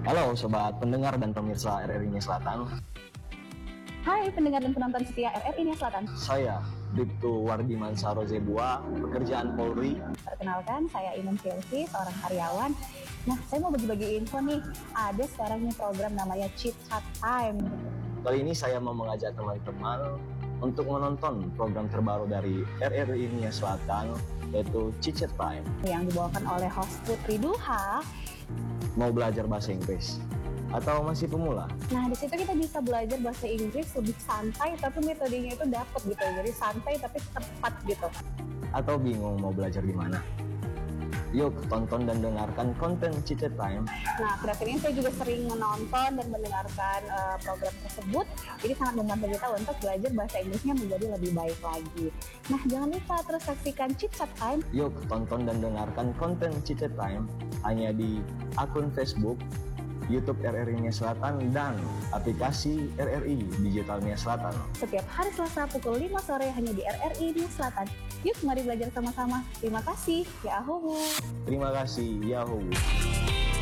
Halo sobat pendengar dan pemirsa RRI Nia Selatan. Hai pendengar dan penonton setia RRI Nia Selatan. Saya Bribtu Wardiman Sarozebua, pekerjaan Polri. Perkenalkan, saya Inun Chelsea, seorang karyawan. Nah, saya mau bagi-bagi info nih. Ada sekarang nih program namanya Chit Chat Time. Kali ini saya mau mengajak teman-teman untuk menonton program terbaru dari RRI Nia Selatan, yaitu Chit Chat Time, Yang dibawakan oleh host Putri Duha. Mau belajar bahasa Inggris atau masih pemula? Nah, di situ kita bisa belajar bahasa Inggris lebih santai, tapi metodenya itu dapet gitu. Jadi santai tapi tepat gitu. Atau bingung mau belajar di mana? Yuk tonton dan dengarkan konten Chit Chat Time. Nah, akhir-akhir ini saya juga sering menonton dan mendengarkan program tersebut. Jadi sangat membantu kita untuk belajar bahasa Inggrisnya menjadi lebih baik lagi. Nah, jangan lupa terus saksikan Chit Chat Time. Yuk tonton dan dengarkan konten Chit Chat Time hanya di akun Facebook, YouTube RRI Nia Selatan, dan aplikasi RRI Digital Nia Selatan. Setiap hari Selasa pukul 5 sore hanya di RRI Nia Selatan. Yuk, mari belajar sama-sama. Terima kasih. Yahoo! Terima kasih, Yahoo!